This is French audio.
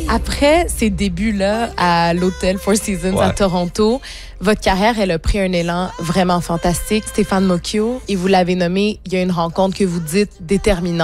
Après ces débuts-là à l'hôtel Four Seasons à Toronto, votre carrière, elle a pris un élan vraiment fantastique. Stéphane Mocchio, et vous l'avez nommé, il y a une rencontre que vous dites déterminante.